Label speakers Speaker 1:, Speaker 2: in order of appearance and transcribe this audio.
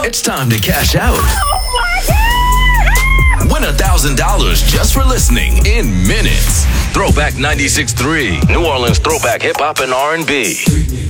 Speaker 1: It's time to cash out. Win $1,000 just for listening in minutes. Throwback 96.3, New Orleans throwback hip hop and R&B.